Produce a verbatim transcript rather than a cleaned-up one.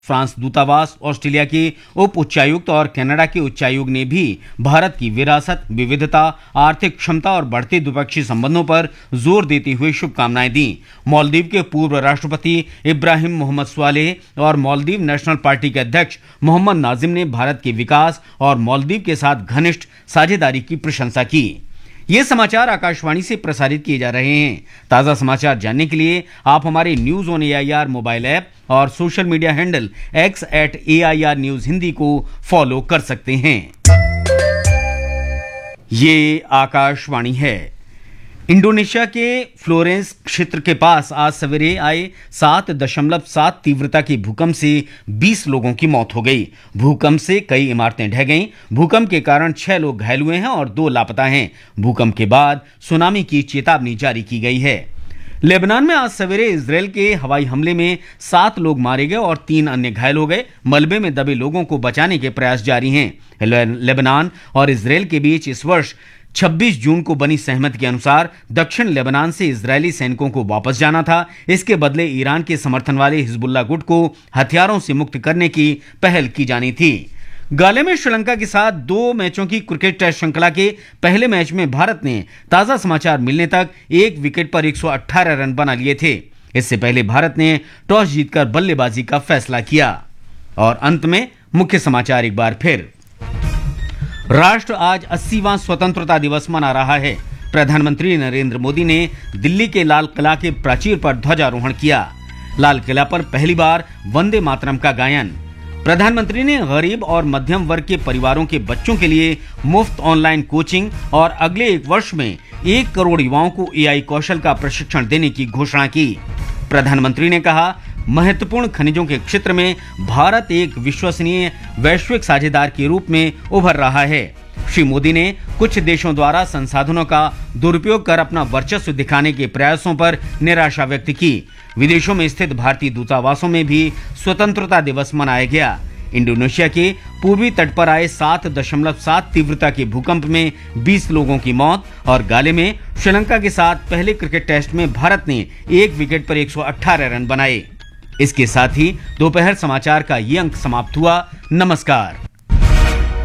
France दूतावास, Australia के उप उच्चायुक्त और कनाडा के उच्चायुक्त ने भी भारत की विरासत, विविधता, आर्थिक क्षमता और बढ़ते द्विपक्षीय संबंधों पर जोर देते हुए शुभकामनाएं दी। मालदीव के पूर्व राष्ट्रपति इब्राहिम मोहम्मद स्वालेह और मालदीव नेशनल पार्टी के अध्यक्ष मोहम्मद नाजिम ने भारत के विकास और मालदीव के साथ घनिष्ठ साझेदारी की प्रशंसा की। ये समाचार आकाशवाणी से प्रसारित किए जा रहे हैं। ताजा समाचार जानने के लिए आप हमारे news on AIR mobile app और social media handle x eight AIR news Hindi को फॉलो कर सकते हैं। ये आकाशवाणी है। इंडोनेशिया के फ्लोरेंस क्षेत्र के पास आज सवेरे आए सात दशमलव सात तीव्रता के भूकंप से बीस लोगों की मौत हो गई। भूकंप से कई इमारतें ढह गईं। भूकंप के कारण छह लोग घायल हुए हैं और दो लापता हैं। भूकंप के बाद सुनामी की चेतावनी जारी की गई है। लेबनान में आज सवेरे इजरायल के हवाई हमले में सात लोग मारे गए और तीन अन्य घायल हो गए। मलबे में दबे लोगों को बचाने के प्रयास जारी हैं। लेबनान और इजरायल के बीच इस वर्ष छब्बीस जून को बनी सहमति के अनुसार दक्षिण लेबनान से इजरायली सैनिकों को वापस जाना था। इसके बदले ईरान के समर्थन वाले हिजबुल्लाह गुट को हथियारों से मुक्त करने की पहल की जानी थी। गाले में श्रीलंका के साथ दो मैचों की क्रिकेट टेस्ट श्रृंखला के पहले मैच में भारत ने ताजा समाचार मिलने तक एक विकेट पर एक सौ अठारह रन बना लिए थे। इससे पहले भारत ने टॉस जीतकर बल्लेबाजी का फैसला किया। और अंत में मुख्य समाचार एक बार फिर। राष्ट्र आज अस्सीवां स्वतंत्रता दिवस मना रहा है। प्रधानमंत्री नरेंद्र मोदी ने दिल्ली के लाल किला के प्राचीर पर ध्वजारोहण किया। लाल किला पर पहली बार वंदे मातरम का गायन। प्रधानमंत्री ने गरीब और मध्यम वर्ग के परिवारों के बच्चों के लिए मुफ्त ऑनलाइन कोचिंग और अगले एक वर्ष में एक करोड़ युवाओं को एआई कौशल का प्रशिक्षण देने की घोषणा की। प्रधानमंत्री ने कहा, महत्वपूर्ण खनिजों के क्षेत्र में भारत एक विश्वसनीय वैश्विक साझेदार के रूप में उभर रहा है। श्री मोदी ने कुछ देशों द्वारा संसाधनों का दुरुपयोग कर अपना वर्चस्व दिखाने के प्रयासों पर निराशा व्यक्त की। विदेशों में स्थित भारतीय दूतावासों में भी स्वतंत्रता दिवस मनाया गया। इंडोनेशिया के पूर्वी तट पर आए सात दशमलव सात तीव्रता के भूकंप में बीस लोगों की मौत और गाले में श्रीलंका के साथ पहले क्रिकेट टेस्ट में भारत ने एक विकेट पर एक सौ अठारह रन बनाए। इसके साथ ही दोपहर समाचार का ये अंक समाप्त हुआ। नमस्कार।